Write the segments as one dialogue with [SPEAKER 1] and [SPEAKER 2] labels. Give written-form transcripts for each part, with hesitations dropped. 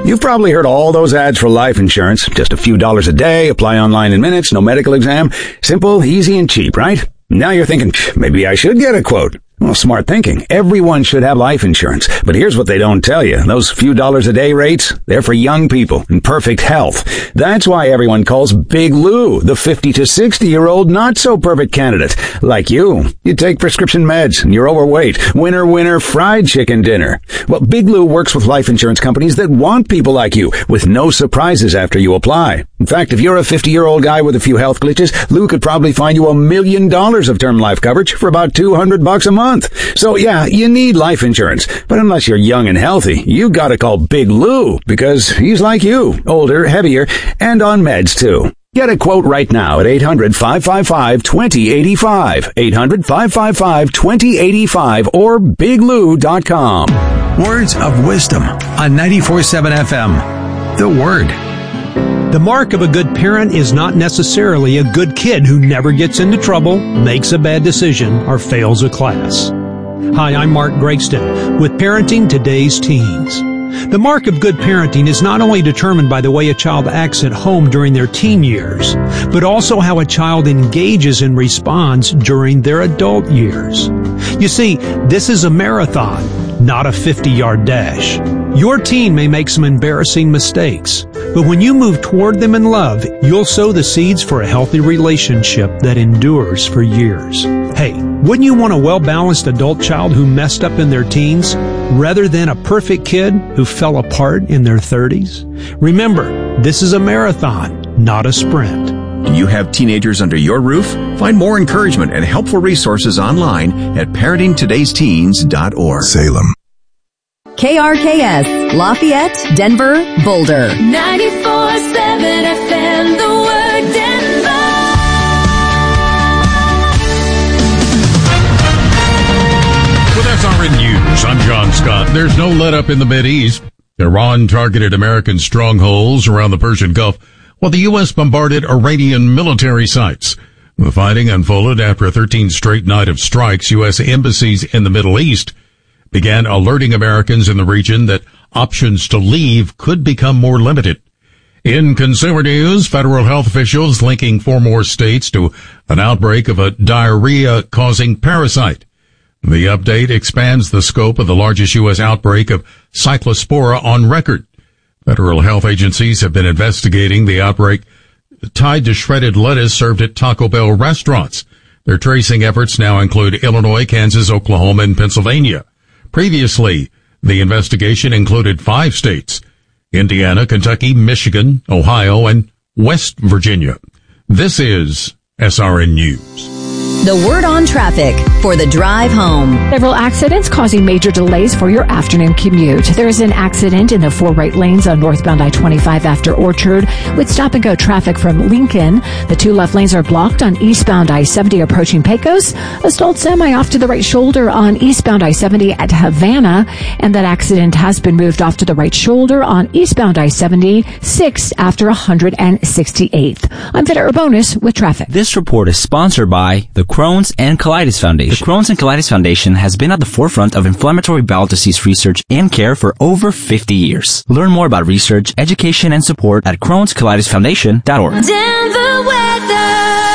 [SPEAKER 1] You've probably heard all those ads for life insurance. Just a few dollars a day, apply online in minutes, no medical exam. Simple, easy, and cheap, right? Now you're thinking, maybe I should get a quote. Well, smart thinking. Everyone should have life insurance. But here's what they don't tell you. Those few dollars a day rates, they're for young people in perfect health. That's why everyone calls Big Lou the 50 to 60-year-old not-so-perfect candidate. Like you. You take prescription meds and you're overweight. Winner, fried chicken dinner. Well, Big Lou works with life insurance companies that want people like you with no surprises after you apply. In fact, if you're a 50-year-old guy with a few health glitches, Lou could probably find you $1 million of term life coverage for about $200 a month. So yeah, you need life insurance. But unless you're young and healthy, you gotta call Big Lou because he's like you, older, heavier, and on meds too. Get a quote right now at 800-555-2085, 800-555-2085, or biglou.com.
[SPEAKER 2] Words of wisdom on 94.7 FM. The Word.
[SPEAKER 3] The mark of a good parent is not necessarily a good kid who never gets into trouble, makes a bad decision, or fails a class. Hi, I'm Mark Gregston with Parenting Today's Teens. The mark of good parenting is not only determined by the way a child acts at home during their teen years, but also how a child engages and responds during their adult years. You see, this is a marathon, not a 50-yard dash. Your teen may make some embarrassing mistakes, but when you move toward them in love, you'll sow the seeds for a healthy relationship that endures for years. Hey, wouldn't you want a well-balanced adult child who messed up in their teens, rather than a perfect kid who fell apart in their 30s? Remember, this is a marathon, not a sprint.
[SPEAKER 4] Do you have teenagers under your roof? Find more encouragement and helpful resources online at parentingtodaysteens.org.
[SPEAKER 2] Salem.
[SPEAKER 5] KRKS, Lafayette, Denver, Boulder.
[SPEAKER 6] 94.7 FM, The Word, Denver.
[SPEAKER 7] With SRN News, I'm John Scott. There's no let-up in the Mideast. Iran targeted American strongholds around the Persian Gulf, while the U.S. bombarded Iranian military sites. The fighting unfolded after a 13th-straight night of strikes. U.S. embassies in the Middle East began alerting Americans in the region that options to leave could become more limited. In consumer news, federal health officials linking 4 more states to an outbreak of a diarrhea-causing parasite. The update expands the scope of the largest U.S. outbreak of cyclospora on record. Federal health agencies have been investigating the outbreak tied to shredded lettuce served at Taco Bell restaurants. Their tracing efforts now include Illinois, Kansas, Oklahoma, and Pennsylvania. Previously, the investigation included 5 states: Indiana, Kentucky, Michigan, Ohio, and West Virginia. This is SRN News.
[SPEAKER 5] The Word on Traffic for the drive home.
[SPEAKER 8] Several accidents causing major delays for your afternoon commute. There is an accident in the 4 right lanes on northbound I-25 after Orchard with stop-and-go traffic from Lincoln. The 2 left lanes are blocked on eastbound I-70 approaching Pecos. A stalled semi off to the right shoulder on eastbound I-70 at Havana. And that accident has been moved off to the right shoulder on eastbound I-70, 6 after 168th. I'm Vita Urbonis with traffic.
[SPEAKER 9] This report is sponsored by the Crohn's and Colitis Foundation. The Crohn's and Colitis Foundation has been at the forefront of inflammatory bowel disease research and care for over 50 years. Learn more about research, education, and support at Crohn'sColitisFoundation.org.
[SPEAKER 6] Denver weather.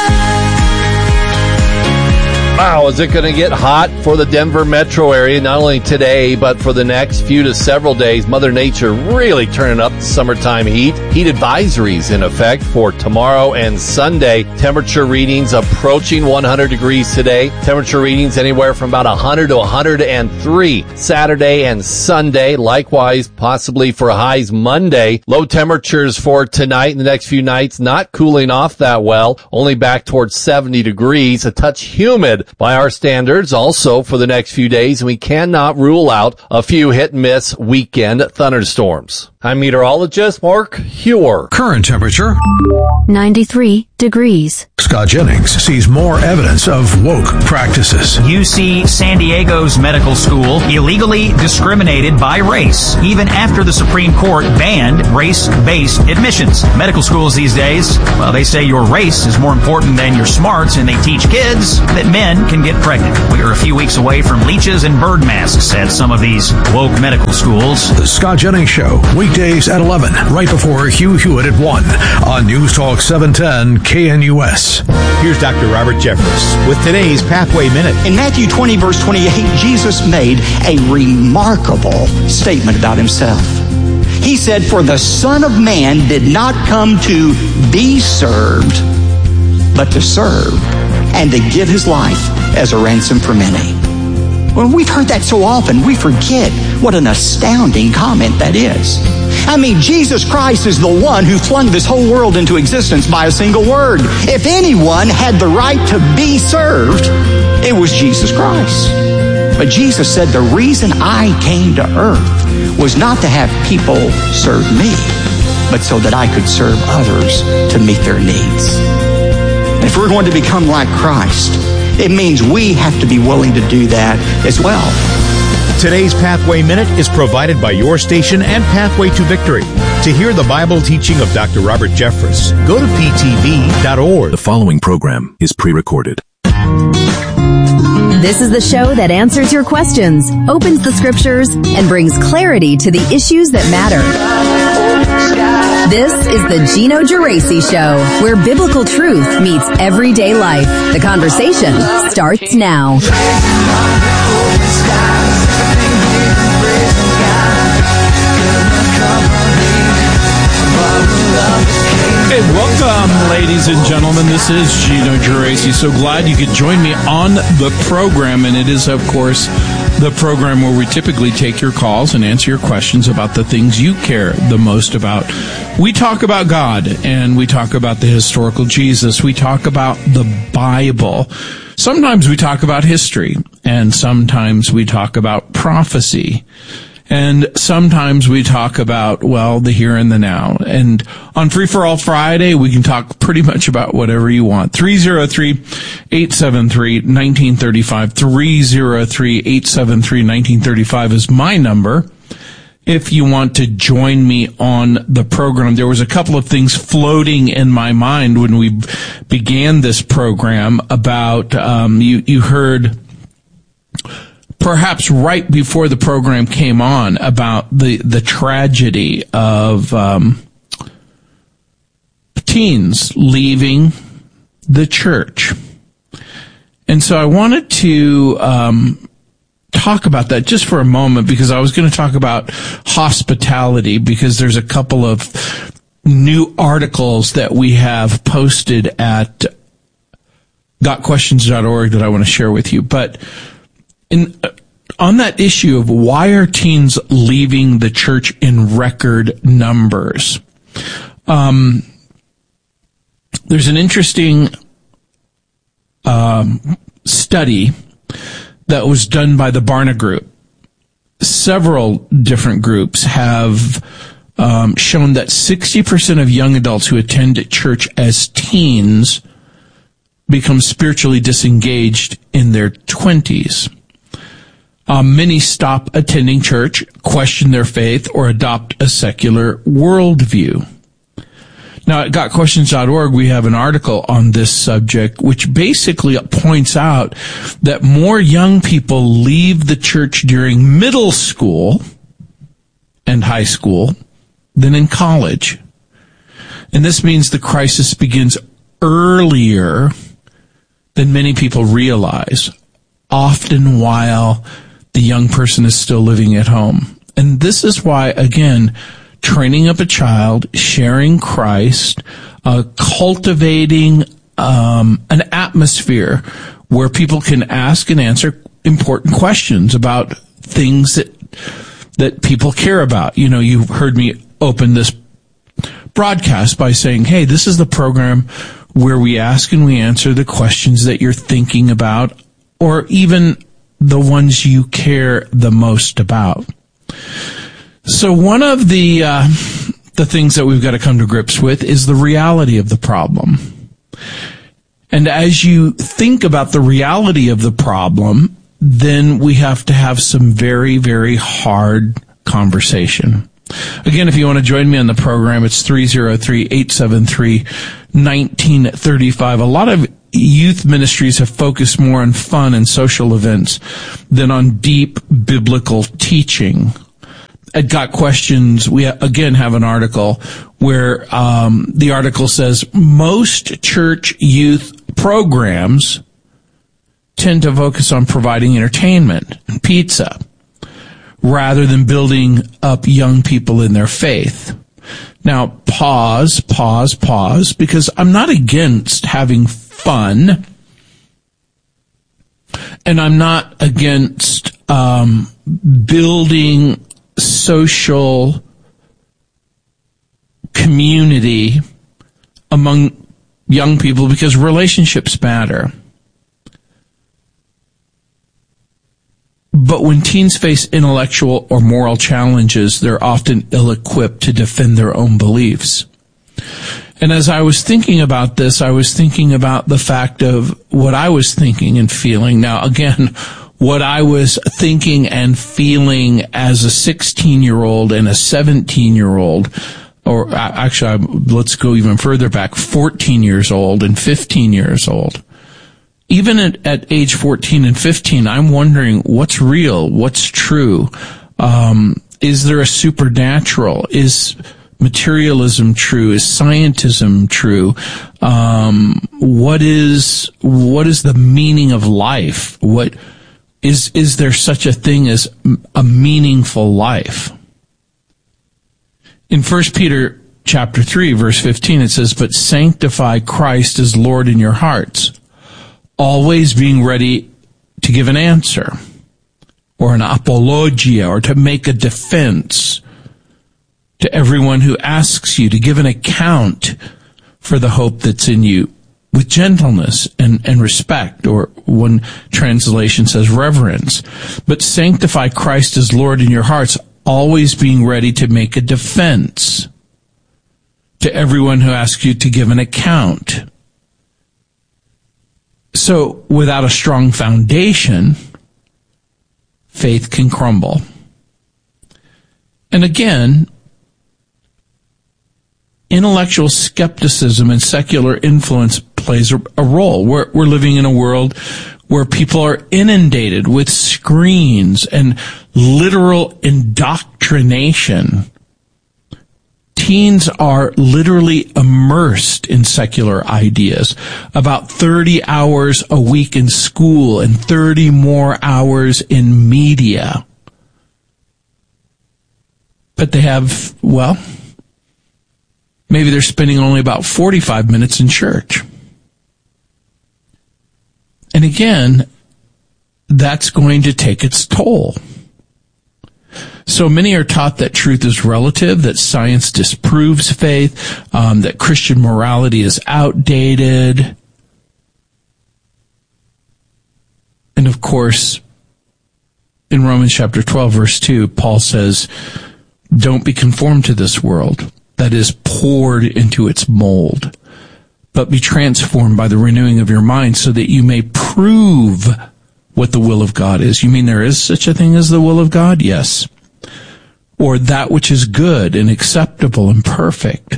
[SPEAKER 10] Wow, is it going to get hot for the Denver metro area, not only today, but for the next few to several days? Mother Nature really turning up the summertime heat. Heat advisories in effect for tomorrow and Sunday. Temperature readings approaching 100 degrees today. Temperature readings anywhere from about 100 to 103 Saturday and Sunday. Likewise, possibly for highs Monday. Low temperatures for tonight and the next few nights, not cooling off that well. Only back towards 70 degrees. A touch humid by our standards also for the next few days, and we cannot rule out a few hit-and-miss weekend thunderstorms. I'm meteorologist Mark Hewer.
[SPEAKER 2] Current temperature
[SPEAKER 5] 93 degrees.
[SPEAKER 2] Scott Jennings sees more evidence of woke practices.
[SPEAKER 11] UC San Diego's medical school illegally discriminated by race, even after the Supreme Court banned race-based admissions. Medical schools these days, well, they say your race is more important than your smarts, and they teach kids that men can get pregnant. We are a few weeks away from leeches and bird masks at some of these woke medical schools.
[SPEAKER 2] The Scott Jennings Show, weekday weekdays at 11, right before Hugh Hewitt at 1 on News Talk 710 KNUS.
[SPEAKER 12] Here's Dr. Robert Jeffress with today's Pathway Minute.
[SPEAKER 13] In Matthew 20, verse 28, Jesus made a remarkable statement about himself. He said, "For the Son of Man did not come to be served, but to serve, and to give his life as a ransom for many." When we've heard that so often, we forget what an astounding comment that is. I mean, Jesus Christ is the one who flung this whole world into existence by a single word. If anyone had the right to be served, it was Jesus Christ. But Jesus said, the reason I came to earth was not to have people serve me, but so that I could serve others to meet their needs. If we're going to become like Christ, it means we have to be willing to do that as well.
[SPEAKER 12] Today's Pathway Minute is provided by your station and Pathway to Victory. To hear the Bible teaching of Dr. Robert Jeffress, go to ptv.org.
[SPEAKER 4] The following program is pre-recorded.
[SPEAKER 5] This is the show that answers your questions, opens the scriptures, and brings clarity to the issues that matter. This is the Gino Geraci Show, where biblical truth meets everyday life. The conversation starts now.
[SPEAKER 14] Hey, welcome, ladies and gentlemen. This is Gino Geraci. So glad you could join me on the program. And it is, of course, the program where we typically take your calls and answer your questions about the things you care the most about. We talk about God, and we talk about the historical Jesus. We talk about the Bible. Sometimes we talk about history, and sometimes we talk about prophecy. And sometimes we talk about, well, the here and the now. And on Free for All Friday, we can talk pretty much about whatever you want. 303-873-1935. 303-873-1935 is my number. If you want to join me on the program, there was a couple of things floating in my mind when we began this program about, you heard perhaps right before the program came on about the tragedy of teens leaving the church. And so I wanted to talk about that just for a moment, because I was going to talk about hospitality, because there's a couple of new articles that we have posted at gotquestions.org that I want to share with you. But on that issue of why are teens leaving the church in record numbers, there's an interesting study that was done by the Barna Group. Several different groups have shown that 60% of young adults who attend church as teens become spiritually disengaged in their 20s. Many stop attending church, question their faith, or adopt a secular worldview. Now, at gotquestions.org, we have an article on this subject, which basically points out that more young people leave the church during middle school and high school than in college. And this means the crisis begins earlier than many people realize, often while the young person is still living at home. And this is why, again, training up a child, sharing Christ, cultivating an atmosphere where people can ask and answer important questions about things that people care about. You know, you heard me open this broadcast by saying, hey, this is the program where we ask and we answer the questions that you're thinking about, or even the ones you care the most about. So one of the things that we've got to come to grips with is the reality of the problem. And as you think about the reality of the problem, then we have to have some very, very hard conversation. Again, if you want to join me on the program, it's 303-873-1935. A lot of youth ministries have focused more on fun and social events than on deep biblical teaching. at Got Questions, we again have an article where the article says most church youth programs tend to focus on providing entertainment and pizza rather than building up young people in their faith. Now, pause, because I'm not against having fun, and I'm not against building social community among young people, because relationships matter. But when teens face intellectual or moral challenges, they're often ill-equipped to defend their own beliefs. And as I was thinking about this, I was thinking about the fact of what I was thinking and feeling. Now, again, what I was thinking and feeling as a 16-year-old and a 17-year-old, or actually, let's go even further back, 14 years old and 15 years old. Even at age 14 and 15, I'm wondering what's real, what's true. Is there a supernatural? Is materialism true? Is scientism true? What is the meaning of life? What is there such a thing as a meaningful life? In 1 Peter chapter 3, verse 15, it says, "But sanctify Christ as Lord in your hearts, always being ready to give an answer, or an apologia, or to make a defense to everyone who asks you, to give an account for the hope that's in you, with gentleness and respect," or one translation says reverence. "But sanctify Christ as Lord in your hearts, always being ready to make a defense to everyone who asks you to give an account." So, without a strong foundation, faith can crumble. And again, intellectual skepticism and secular influence plays a role. We're living in a world where people are inundated with screens and literal indoctrination. Teens are literally immersed in secular ideas. About 30 hours a week in school and 30 more hours in media. But they have, well, maybe they're spending only about 45 minutes in church. And again, that's going to take its toll. So many are taught that truth is relative, that science disproves faith, that Christian morality is outdated. And of course, in Romans chapter 12, verse 2, Paul says, "Don't be conformed to this world that is poured into its mold, but be transformed by the renewing of your mind, so that you may prove what the will of God is." You mean there is such a thing as the will of God? Yes. Or that which is good and acceptable and perfect.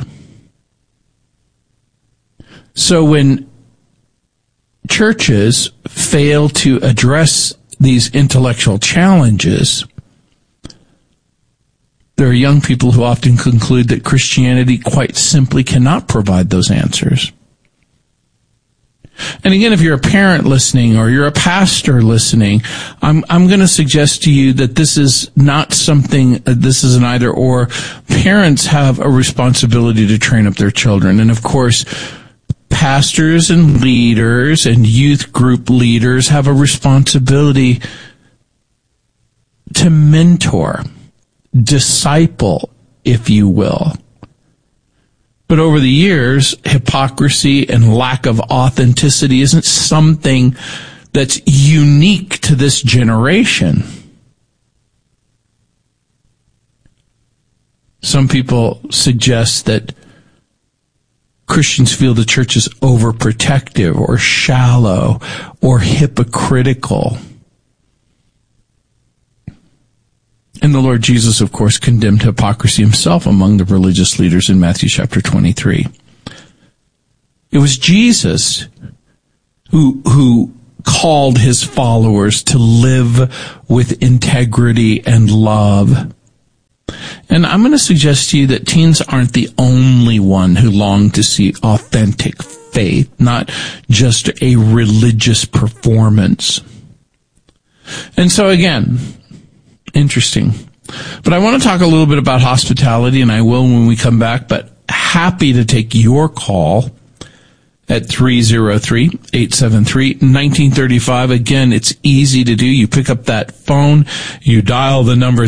[SPEAKER 14] So when churches fail to address these intellectual challenges, there are young people who often conclude that Christianity quite simply cannot provide those answers. And again, if you're a parent listening or you're a pastor listening, I'm going to suggest to you that this is not something, this is an either or. Parents have a responsibility to train up their children. And of course, pastors and leaders and youth group leaders have a responsibility to mentor, disciple, if you will. But over the years, hypocrisy and lack of authenticity isn't something that's unique to this generation. Some people suggest that Christians feel the church is overprotective or shallow or hypocritical. And the Lord Jesus, of course, condemned hypocrisy himself among the religious leaders in Matthew chapter 23. It was Jesus who called his followers to live with integrity and love. And I'm going to suggest to you that teens aren't the only one who long to see authentic faith, not just a religious performance. And so again, interesting. But I want to talk a little bit about hospitality, and I will when we come back, but happy to take your call at 303-873-1935. Again, it's easy to do. You pick up that phone, you dial the number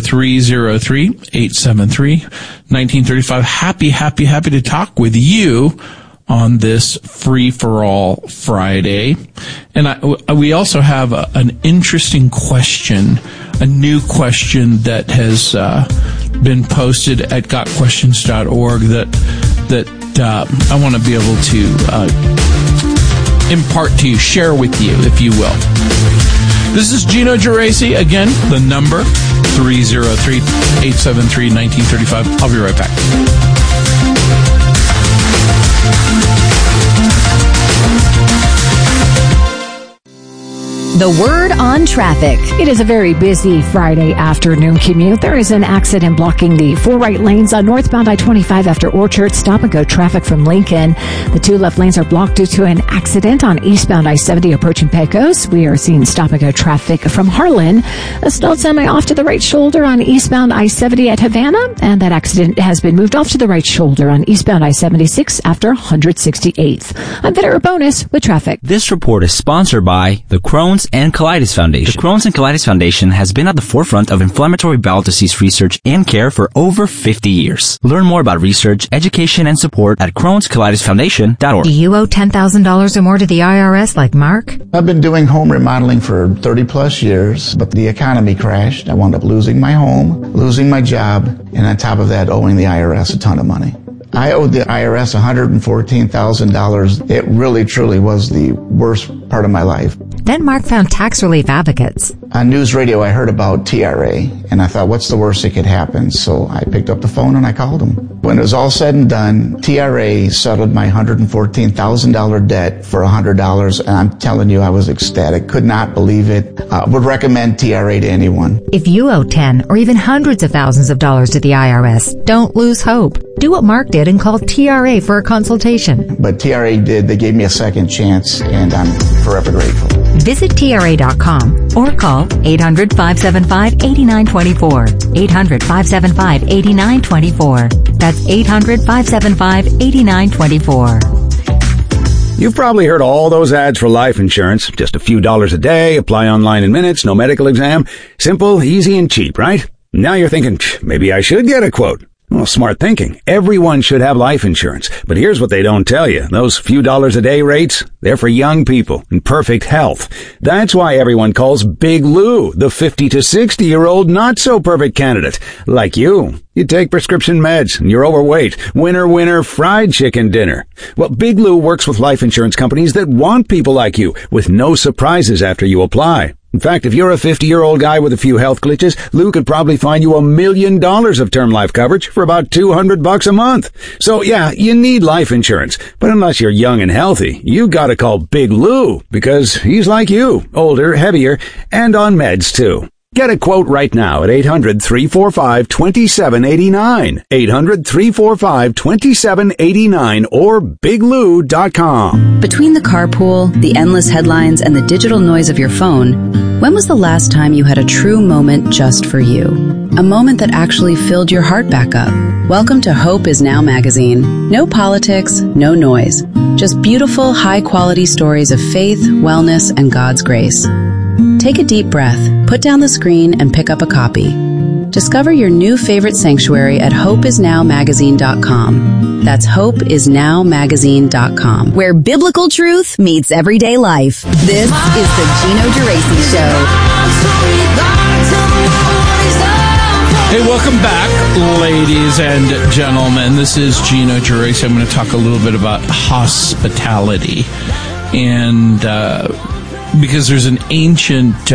[SPEAKER 14] 303-873-1935. Happy to talk with you on this Free-for-All Friday. And we also have an interesting question, a new question that has been posted at gotquestions.org that I want to be able to impart to you, share with you, if you will. This is Gino Geraci. Again, the number 303-873-1935. I'll be right back.
[SPEAKER 5] The word on traffic.
[SPEAKER 8] It is a very busy Friday afternoon commute. There is an accident blocking the 4 right lanes on northbound I-25 after Orchard. Stop and go traffic from Lincoln. The 2 left lanes are blocked due to an accident on eastbound I-70 approaching Pecos. We are seeing stop and go traffic from Harlan. A stalled semi off to the right shoulder on eastbound I-70 at Havana, and that accident has been moved off to the right shoulder on eastbound I-76 after 168th. I'm Veteran Bonus with traffic.
[SPEAKER 9] This report is sponsored by the Crohn's and Colitis Foundation. The Crohn's and Colitis Foundation has been at the forefront of inflammatory bowel disease research and care for over 50 years. Learn more about research, education, and support at Crohn'sColitisFoundation.org.
[SPEAKER 15] Do you owe $10,000 or more to the IRS like Mark?
[SPEAKER 16] I've been doing home remodeling for 30 plus years, but the economy crashed. I wound up losing my home, losing my job, and on top of that, owing the IRS a ton of money. I owed the IRS $114,000. It really, truly was the worst part of my life.
[SPEAKER 15] Then Mark found tax relief advocates.
[SPEAKER 16] On news radio, I heard about TRA, and I thought, what's the worst that could happen? So I picked up the phone and I called them. When it was all said and done, TRA settled my $114,000 debt for $100, and I'm telling you, I was ecstatic. Could not believe it. Would recommend TRA to anyone.
[SPEAKER 15] If you owe 10 or even hundreds of thousands of dollars to the IRS, don't lose hope. Do what Mark did and call TRA for a consultation.
[SPEAKER 16] But TRA did. They gave me a second chance, and I'm forever grateful.
[SPEAKER 15] Visit TRA.com or call 800-575-8924. 800-575-8924. That's 800-575-8924.
[SPEAKER 1] You've probably heard all those ads for life insurance. Just a few dollars a day, apply online in minutes, no medical exam. Simple, easy, and cheap, right? Now you're thinking, maybe I should get a quote. Well, smart thinking. Everyone should have life insurance. But here's what they don't tell you. Those few dollars a day rates, they're for young people in perfect health. That's why everyone calls Big Lou the 50 to 60-year-old not-so-perfect candidate. Like you. You take prescription meds and you're overweight. Winner, fried chicken dinner. Well, Big Lou works with life insurance companies that want people like you with no surprises after you apply. In fact, if you're a 50-year-old guy with a few health glitches, Lou could probably find you $1 million of term life coverage for about $200 a month. So yeah, you need life insurance. But unless you're young and healthy, you gotta call Big Lou because he's like you, older, heavier, and on meds too. Get a quote right now at 800-345-2789. 800-345-2789 or biglou.com.
[SPEAKER 5] Between the carpool, the endless headlines, and the digital noise of your phone, when was the last time you had a true moment just for you? A moment that actually filled your heart back up. Welcome to Hope Is Now magazine. No politics, no noise. Just beautiful, high-quality stories of faith, wellness, and God's grace. Take a deep breath, put down the screen, and pick up a copy. Discover your new favorite sanctuary at hopeisnowmagazine.com. That's hopeisnowmagazine.com, where biblical truth meets everyday life. This is the Gino Geraci Show.
[SPEAKER 14] Hey, welcome back, ladies and gentlemen. This is Gino Geraci. I'm going to talk a little bit about hospitality. And because there's an ancient,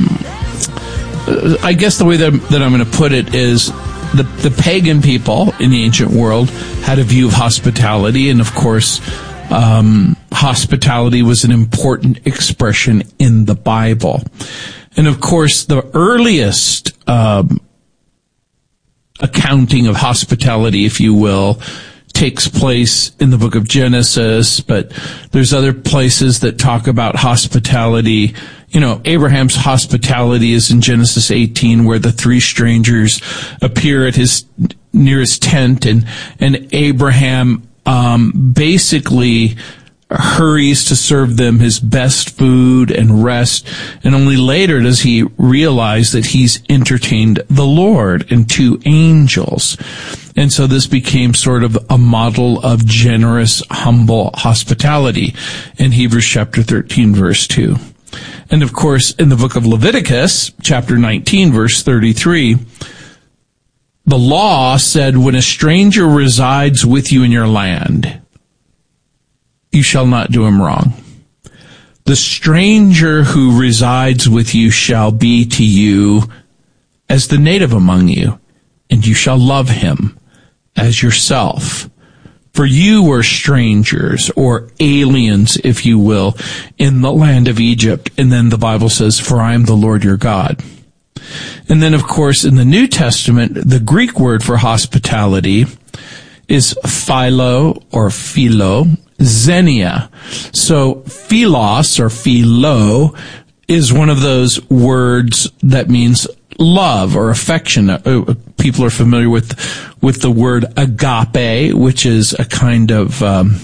[SPEAKER 14] I guess the way that I'm going to put it is the pagan people in the ancient world had a view of hospitality. And of course, hospitality was an important expression in the Bible. And of course, the earliest accounting of hospitality, if you will, takes place in the book of Genesis, but there's other places that talk about hospitality. You know, Abraham's hospitality is in Genesis 18, where the three strangers appear at near his tent, and Abraham basically hurries to serve them his best food and rest, and only later does he realize that he's entertained the Lord and two angels. And so this became sort of a model of generous, humble hospitality in Hebrews chapter 13, verse 2. And of course, in the book of Leviticus, chapter 19, verse 33, the law said, when a stranger resides with you in your land, you shall not do him wrong. The stranger who resides with you shall be to you as the native among you, and you shall love him as yourself. For you were strangers, or aliens, if you will, in the land of Egypt. And then the Bible says, for I am the Lord your God. And then, of course, in the New Testament, the Greek word for hospitality is philo or philo, xenia. So philos or philo is one of those words that means love or affection. People are familiar with the word agape, which is a kind of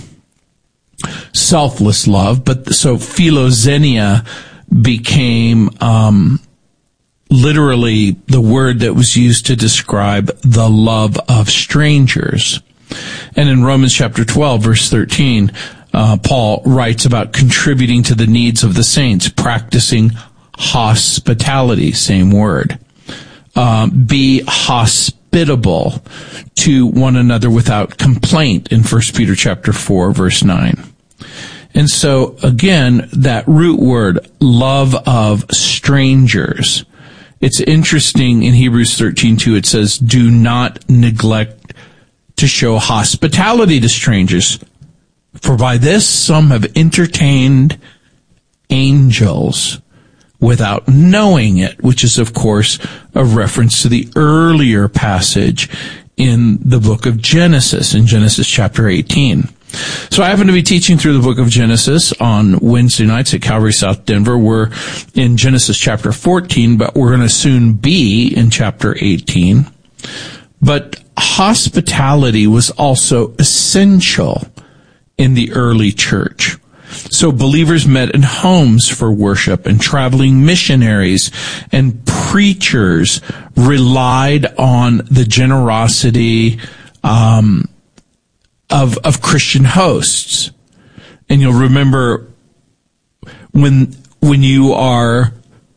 [SPEAKER 14] selfless love. But so philoxenia became literally the word that was used to describe the love of strangers. And in Romans chapter 12, verse 13, Paul writes about contributing to the needs of the saints, practicing hospitality, same word. Be hospitable to one another without complaint in 1 Peter chapter 4, verse 9. And so, again, that root word, love of strangers. It's interesting in Hebrews 13:2, it says, do not neglect to show hospitality to strangers, for by this some have entertained angels without knowing it, which is, of course, a reference to the earlier passage in the book of Genesis, in Genesis chapter 18. So I happen to be teaching through the book of Genesis on Wednesday nights at Calvary South Denver. We're in Genesis chapter 14, but we're going to soon be in chapter 18. But hospitality was also essential in the early church. So believers met in homes for worship, and traveling missionaries and preachers relied on the generosity of Christian hosts. And you'll remember when you are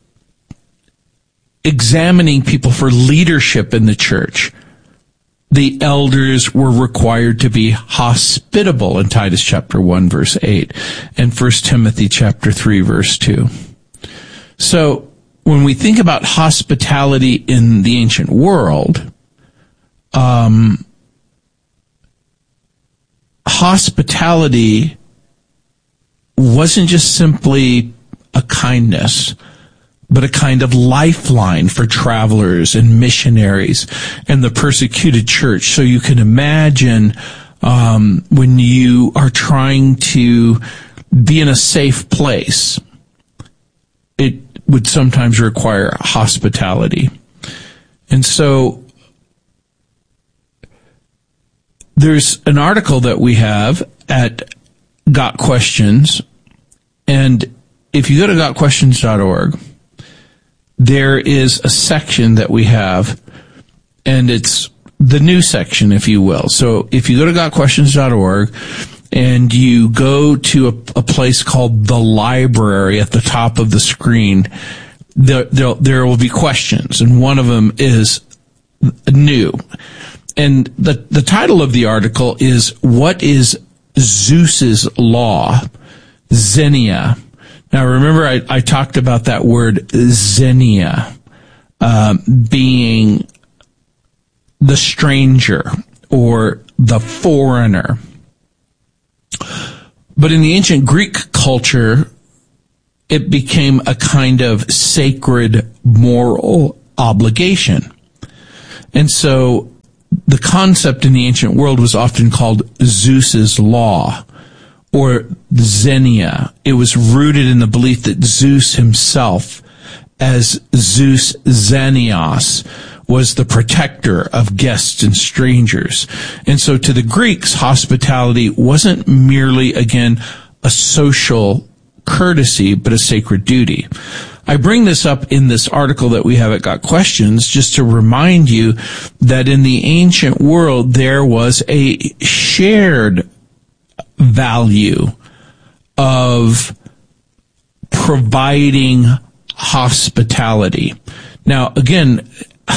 [SPEAKER 14] examining people for leadership in the church, the elders were required to be hospitable in Titus chapter 1, verse 8, and 1 Timothy chapter 3, verse 2. So when we think about hospitality in the ancient world, hospitality wasn't just simply a kindness, but a kind of lifeline for travelers and missionaries and the persecuted church. So you can imagine when you are trying to be in a safe place, it would sometimes require hospitality. And so there's an article that we have at Got Questions, and if you go to gotquestions.org, there is a section that we have, and it's the new section, if you will. So if you go to gotquestions.org and you go to a place called the library at the top of the screen, there will be questions, and one of them is new. And the title of the article is, What is Zeus's Law? Xenia. Now, remember, I talked about that word xenia being the stranger or the foreigner. But in the ancient Greek culture, it became a kind of sacred moral obligation. And so the concept in the ancient world was often called Zeus's law, or Xenia. It was rooted in the belief that Zeus himself, as Zeus Xenios, was the protector of guests and strangers. And so to the Greeks, hospitality wasn't merely, again, a social courtesy, but a sacred duty. I bring this up in this article that we have at Got Questions just to remind you that in the ancient world there was a shared value of providing hospitality. Now, again,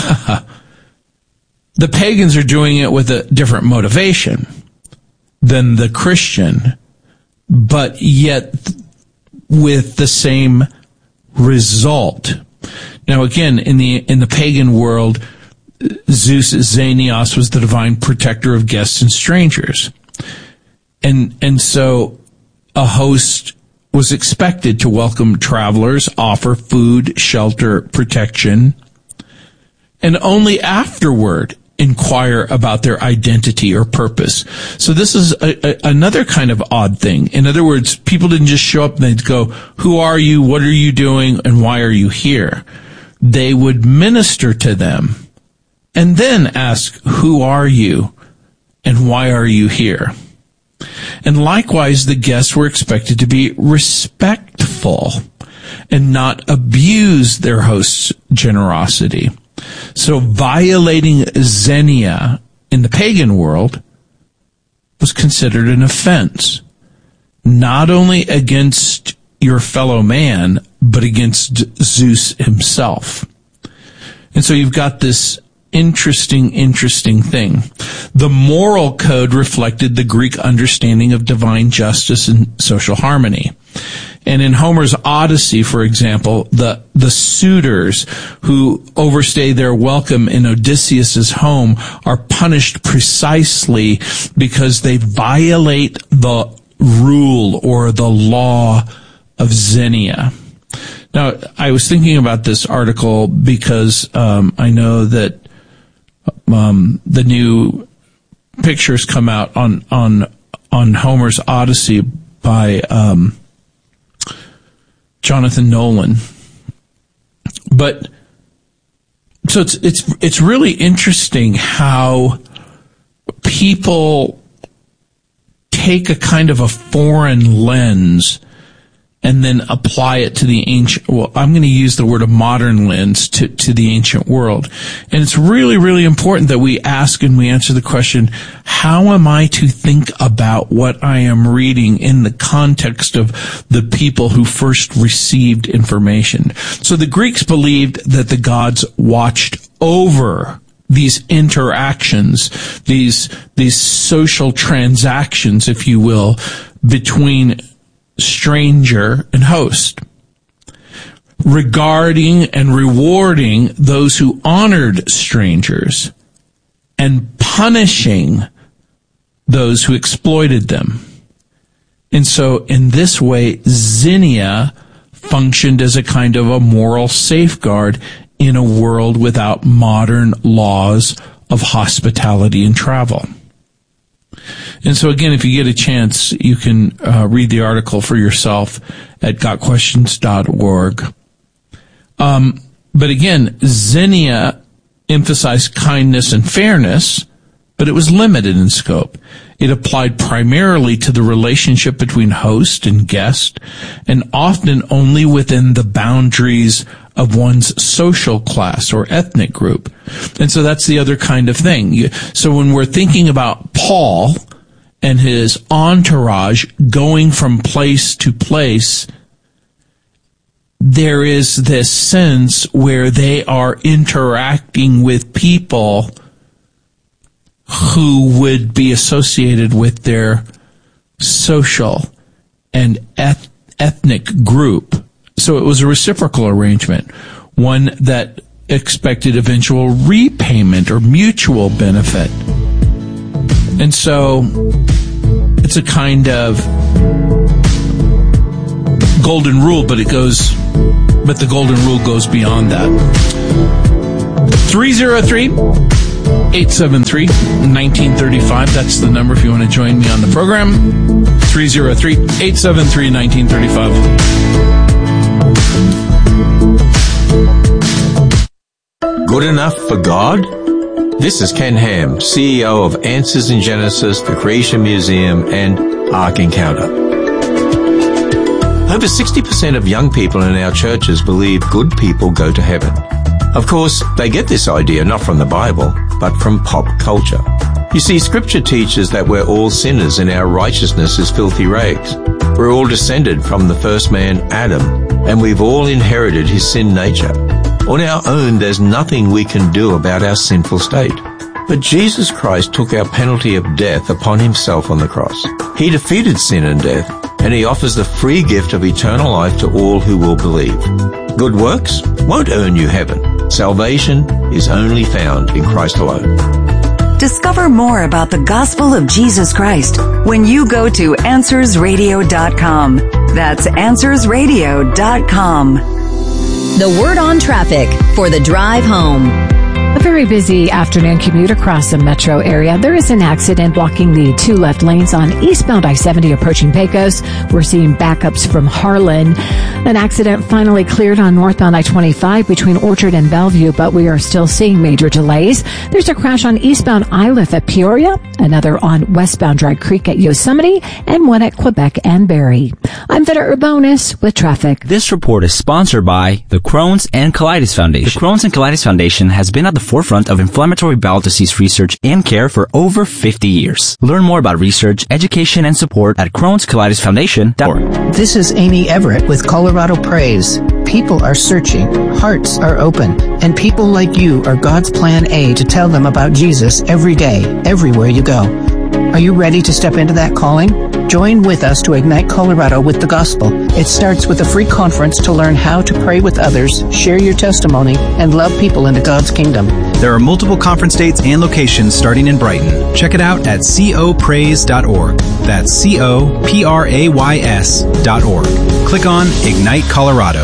[SPEAKER 14] the pagans are doing it with a different motivation than the Christian, but yet with the same result. Now, again, in the pagan world, Zeus Xenios was the divine protector of guests and strangers. And so a host was expected to welcome travelers, offer food, shelter, protection, and only afterward inquire about their identity or purpose. So this is another kind of odd thing. In other words, people didn't just show up and they'd go, who are you, what are you doing, and why are you here? They would minister to them and then ask, who are you and why are you here? And likewise, the guests were expected to be respectful and not abuse their host's generosity. So violating Xenia in the pagan world was considered an offense, not only against your fellow man, but against Zeus himself. And so you've got this interesting thing. The moral code reflected the Greek understanding of divine justice and social harmony. And in Homer's Odyssey, for example, the suitors who overstay their welcome in Odysseus's home are punished precisely because they violate the rule or the law of Xenia. Now, I was thinking about this article because I know that the new pictures come out on Homer's Odyssey by Jonathan Nolan. But so it's really interesting how people take a kind of a foreign lens and then apply it to the ancient, well, I'm going to use the word a modern lens to the ancient world. And it's really, really important that we ask and we answer the question, how am I to think about what I am reading in the context of the people who first received information? So the Greeks believed that the gods watched over these interactions, these social transactions, if you will, between stranger and host, regarding and rewarding those who honored strangers and punishing those who exploited them. And so in this way, Xenia functioned as a kind of a moral safeguard in a world without modern laws of hospitality and travel. And so again, if you get a chance, you can read the article for yourself at gotquestions.org. But again, Xenia emphasized kindness and fairness, but it was limited in scope. It applied primarily to the relationship between host and guest, and often only within the boundaries of one's social class or ethnic group. And so that's the other kind of thing. So when we're thinking about Paul and his entourage going from place to place, there is this sense where they are interacting with people who would be associated with their social and ethnic group. So it was a reciprocal arrangement, one that expected eventual repayment or mutual benefit. And so it's a kind of golden rule, but the golden rule goes beyond that. 303 303-873-1935. That's the number if you want to join me on the program. 303-873-1935.
[SPEAKER 17] Good enough for God? This is Ken Ham, CEO of Answers in Genesis, the Creation Museum, and Ark Encounter. Over 60% of young people in our churches believe good people go to heaven. Of course, they get this idea not from the Bible, but from pop culture. You see, Scripture teaches that we're all sinners and our righteousness is filthy rags. We're all descended from the first man, Adam, and we've all inherited his sin nature. On our own, there's nothing we can do about our sinful state. But Jesus Christ took our penalty of death upon himself on the cross. He defeated sin and death, and he offers the free gift of eternal life to all who will believe. Good works won't earn you heaven. Salvation is only found in Christ alone.
[SPEAKER 18] Discover more about the gospel of Jesus Christ when you go to AnswersRadio.com. That's AnswersRadio.com.
[SPEAKER 5] The word on traffic for the drive home.
[SPEAKER 8] A very busy afternoon commute across the metro area. There is an accident blocking the two left lanes on eastbound I-70 approaching Pecos. We're seeing backups from Harlan. An accident finally cleared on northbound I-25 between Orchard and Bellevue, but we are still seeing major delays. There's a crash on eastbound Iliff at Peoria, another on westbound Dry Creek at Yosemite, and one at Quebec and Barrie. I'm Vita Urbonis with traffic.
[SPEAKER 9] This report is sponsored by the Crohn's and Colitis Foundation. The Crohn's and Colitis Foundation has been at the forefront of inflammatory bowel disease research and care for over 50 years. Learn more about research, education, and support at Crohn'sColitisFoundation.org.
[SPEAKER 19] This is Amy Everett with Colorado Praise. People are searching, hearts are open, and people like you are God's plan A to tell them about Jesus every day, everywhere you go. Are you ready to step into that calling? Join with us to ignite Colorado with the gospel. It starts with a free conference to learn how to pray with others, share your testimony, and love people into God's kingdom.
[SPEAKER 20] There are multiple conference dates and locations starting in Brighton. Check it out at copraise.org. That's coprays.org. Click on Ignite Colorado.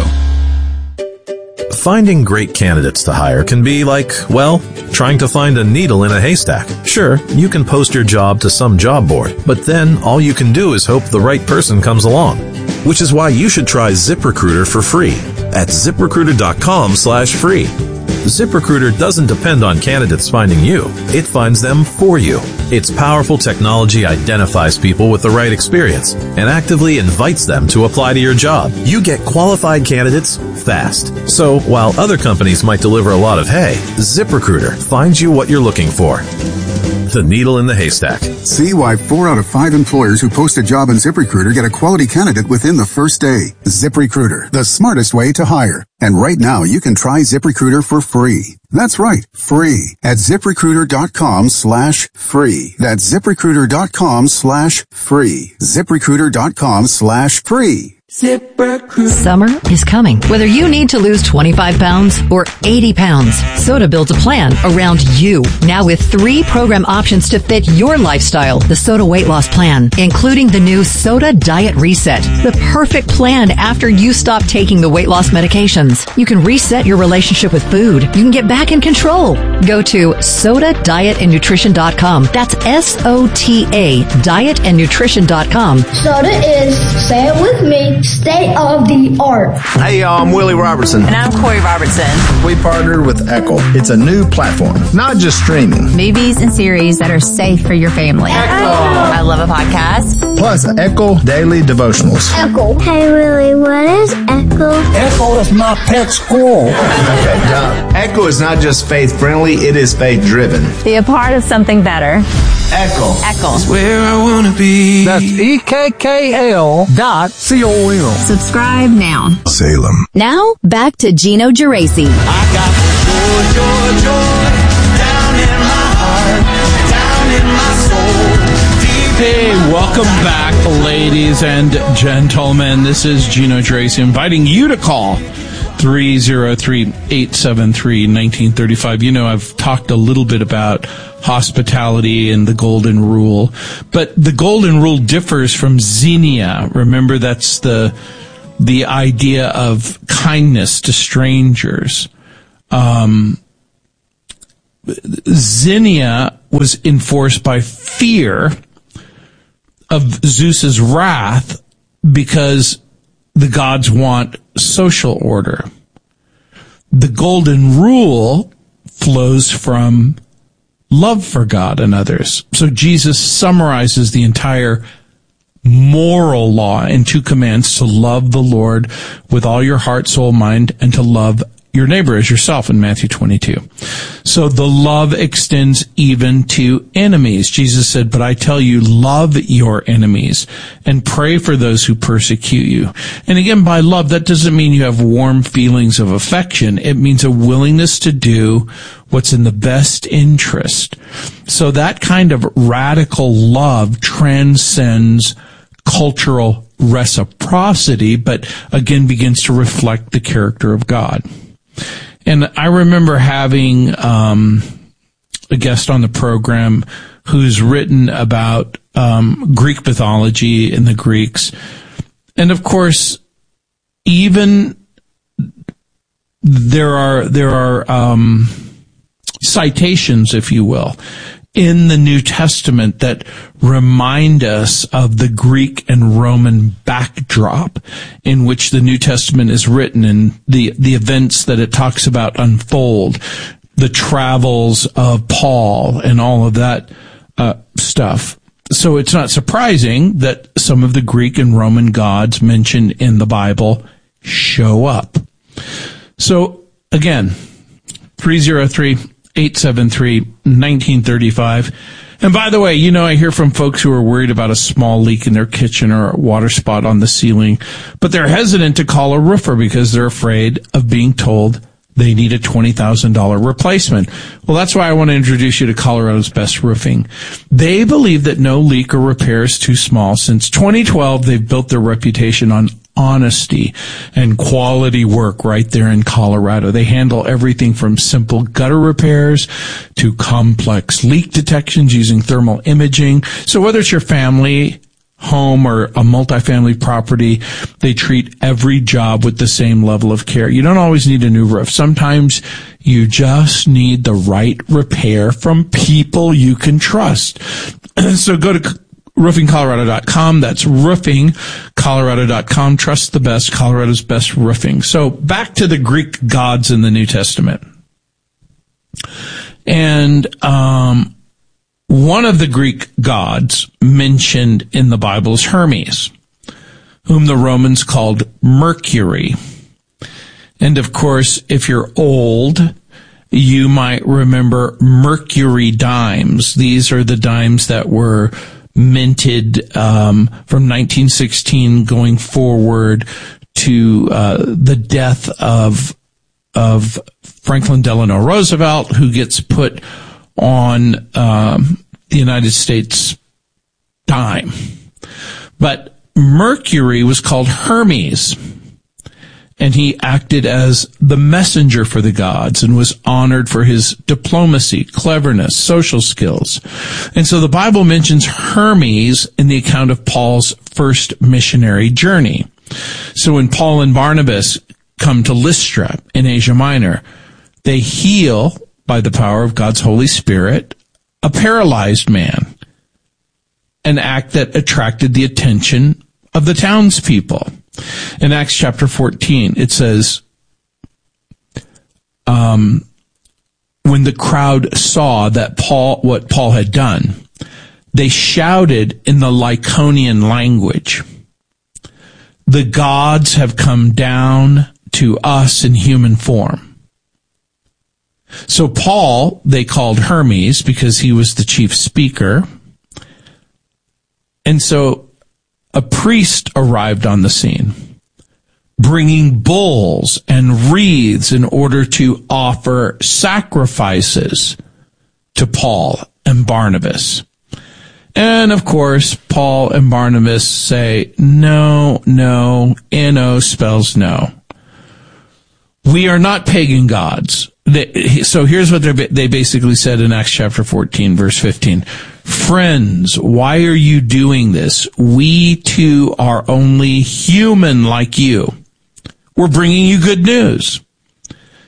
[SPEAKER 21] Finding great candidates to hire can be like, well, trying to find a needle in a haystack. Sure, you can post your job to some job board, but then all you can do is hope the right person comes along. Which is why you should try ZipRecruiter for free at ZipRecruiter.com/free. ZipRecruiter doesn't depend on candidates finding you. It finds them for you. Its powerful technology identifies people with the right experience and actively invites them to apply to your job. You get qualified candidates fast. So while other companies might deliver a lot of hay, ZipRecruiter finds you what you're looking for. The needle in the haystack.
[SPEAKER 22] See why 4 out of 5 employers who post a job on ZipRecruiter get a quality candidate within the first day. ZipRecruiter, the smartest way to hire. And right now, you can try ZipRecruiter for free. That's right, free at ZipRecruiter.com/free. That's ZipRecruiter.com/free. ZipRecruiter.com/free.
[SPEAKER 23] Summer is coming. Whether you need to lose 25 pounds or 80 pounds, Soda builds a plan around you. Now with 3 program options to fit your lifestyle. The Soda Weight Loss Plan, including the new Soda Diet Reset. The perfect plan after you stop taking the weight loss medications. You can reset your relationship with food. You can get back in control. Go to SodaDietAndNutrition.com. That's SOTA dietandnutrition.com.
[SPEAKER 24] Soda is, say it with me, state of the art.
[SPEAKER 25] Hey y'all, I'm Willie Robertson.
[SPEAKER 26] And I'm Corey Robertson.
[SPEAKER 25] We partnered with Echo. It's a new platform, not just streaming.
[SPEAKER 26] Movies and series that are safe for your family.
[SPEAKER 25] Echo.
[SPEAKER 26] I love a podcast.
[SPEAKER 25] Plus Echo Daily Devotionals.
[SPEAKER 24] Echo. Hey Willie, what is Echo?
[SPEAKER 25] Echo is my pet squirrel. Okay, John. Echo is not just faith friendly, it is faith driven.
[SPEAKER 26] Be a part of something better.
[SPEAKER 25] Echo.
[SPEAKER 26] Echo.
[SPEAKER 25] It's where I want to be.
[SPEAKER 27] That's EKKL.com.
[SPEAKER 26] Subscribe now.
[SPEAKER 22] Salem.
[SPEAKER 5] Now, back to Gino Geraci.
[SPEAKER 28] I got joy down in my heart, down in my soul.
[SPEAKER 14] Hey, welcome back, ladies and gentlemen. This is Gino Geraci inviting you to call 303-873-1935. You know, I've talked a little bit about hospitality and the golden rule, but the golden rule differs from xenia. Remember, that's the idea of kindness to strangers. Xenia was enforced by fear of Zeus's wrath because the gods want social order. The golden rule flows from love for God and others. So Jesus summarizes the entire moral law in 2 commands: to love the Lord with all your heart, soul, mind, and to love your neighbor as yourself in Matthew 22. So the love extends even to enemies. Jesus said, "But I tell you, love your enemies and pray for those who persecute you." And again, by love, that doesn't mean you have warm feelings of affection. It means a willingness to do what's in the best interest. So that kind of radical love transcends cultural reciprocity, but again begins to reflect the character of God. And I remember having a guest on the program who's written about Greek mythology and the Greeks. And of course, even there are citations, if you will, in the New Testament that remind us of the Greek and Roman backdrop in which the New Testament is written and the events that it talks about unfold, the travels of Paul and all of that stuff. So it's not surprising that some of the Greek and Roman gods mentioned in the Bible show up. So again, 303-873-1935. And by the way, I hear from folks who are worried about a small leak in their kitchen or a water spot on the ceiling, but they're hesitant to call a roofer because they're afraid of being told they need a $20,000 replacement. Well, that's why I want to introduce you to Colorado's Best Roofing. They believe that no leak or repair is too small. Since 2012, they've built their reputation on honesty and quality work right there in Colorado. They handle everything from simple gutter repairs to complex leak detections using thermal imaging. So whether it's your family home or a multifamily property, they treat every job with the same level of care. You don't always need a new roof. Sometimes you just need the right repair from people you can trust. So go to roofingcolorado.com. That's roofingcolorado.com. Trust the best, Colorado's Best Roofing. So back to the Greek gods in the New Testament. And one of the Greek gods mentioned in the Bible is Hermes, whom the Romans called Mercury. And of course, if you're old, you might remember Mercury dimes. These are the dimes that were minted from 1916 going forward to the death of Franklin Delano Roosevelt, who gets put on the United States dime. But Mercury was called Hermes, and he acted as the messenger for the gods and was honored for his diplomacy, cleverness, social skills. And so the Bible mentions Hermes in the account of Paul's first missionary journey. So when Paul and Barnabas come to Lystra in Asia Minor, they heal, by the power of God's Holy Spirit, a paralyzed man, an act that attracted the attention of the townspeople. In Acts chapter 14, it says, when the crowd saw that what Paul had done, they shouted in the Lycaonian language, "The gods have come down to us in human form." So Paul, they called Hermes because he was the chief speaker. And so a priest arrived on the scene, bringing bulls and wreaths in order to offer sacrifices to Paul and Barnabas. And of course, Paul and Barnabas say, no, N-O spells no. We are not pagan gods. So here's what they basically said in Acts chapter 14, verse 15. Friends, why are you doing this? We too are only human like you. We're bringing you good news.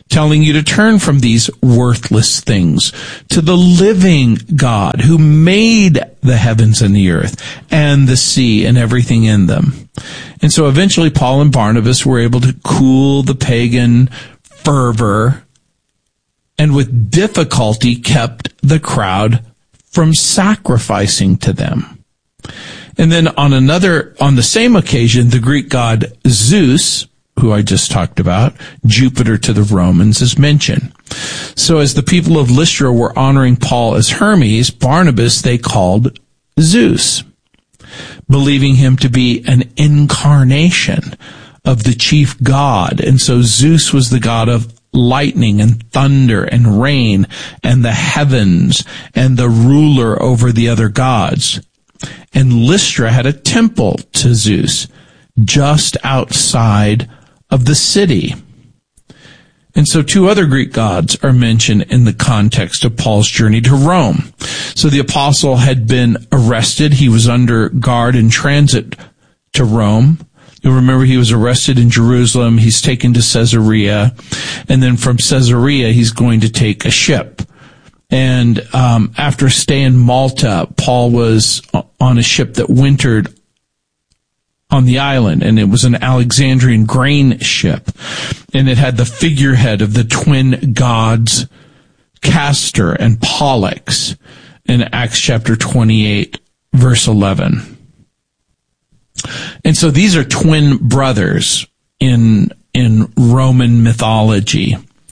[SPEAKER 14] telling you to turn from these worthless things to the living God who made the heavens and the earth and the sea and everything in them. And so eventually Paul and Barnabas were able to cool the pagan fervor and with difficulty kept the crowd from sacrificing to them. And then on the same occasion, the Greek god Zeus, who I just talked about, Jupiter to the Romans, is mentioned. So as the people of Lystra were honoring Paul as Hermes, Barnabas they called Zeus, believing him to be an incarnation of the chief god. And so Zeus was the god of lightning and thunder and rain and the heavens and the ruler over the other gods. And Lystra had a temple to Zeus just outside of the city. And so two other Greek gods are mentioned in the context of Paul's journey to Rome. So the apostle had been arrested. He was under guard in transit to Rome. You'll remember he was arrested in Jerusalem. He's taken to Caesarea. And then from Caesarea, he's going to take a ship. And after a stay in Malta, Paul was on a ship that wintered on the island, and it was an Alexandrian grain ship. And it had the figurehead of the twin gods, Castor and Pollux, in Acts chapter 28, verse 11. And so these are twin brothers in Roman mythology,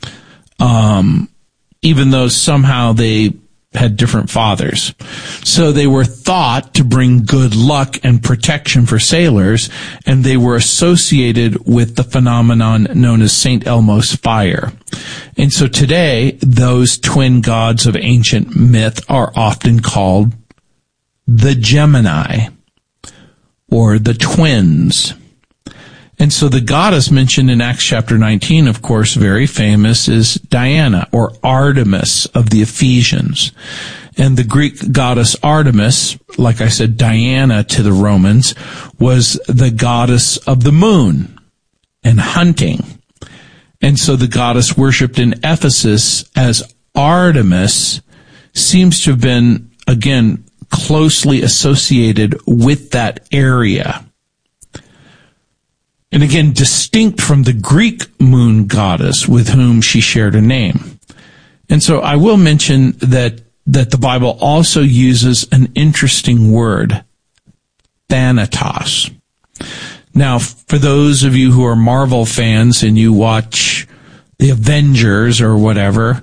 [SPEAKER 14] even though somehow they had different fathers. So they were thought to bring good luck and protection for sailors, and they were associated with the phenomenon known as St. Elmo's fire. And so today, those twin gods of ancient myth are often called the Gemini, or the twins. And so the goddess mentioned in Acts chapter 19, of course, very famous, is Diana, or Artemis of the Ephesians. And the Greek goddess Artemis, like I said, Diana to the Romans, was the goddess of the moon and hunting. And so the goddess worshipped in Ephesus as Artemis seems to have been, again, closely associated with that area. And again, distinct from the Greek moon goddess with whom she shared a name. And so I will mention that the Bible also uses an interesting word, Thanatos. Now, for those of you who are Marvel fans and you watch the Avengers or whatever,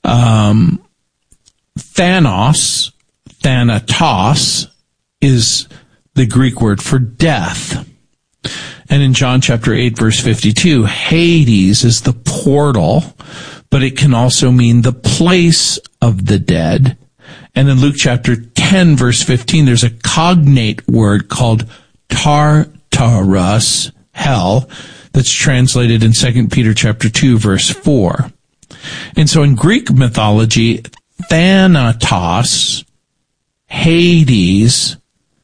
[SPEAKER 14] Thanatos is the Greek word for death. And in John chapter 8, verse 52, Hades is the portal, but it can also mean the place of the dead. And in Luke chapter 10, verse 15, there's a cognate word called Tartarus, hell, that's translated in 2 Peter chapter 2, verse 4. And so in Greek mythology, Thanatos, Hades,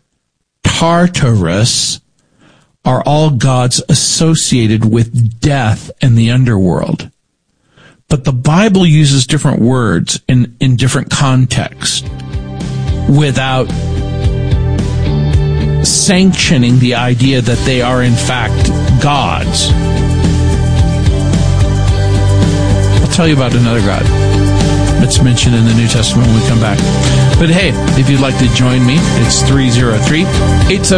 [SPEAKER 14] Tartarus are all gods associated with death and the underworld. But the Bible uses different words in different contexts without sanctioning the idea that they are in fact gods. I'll tell you about another god that's mentioned in the New Testament when we come back. But hey, if you'd like to join me, it's 303-870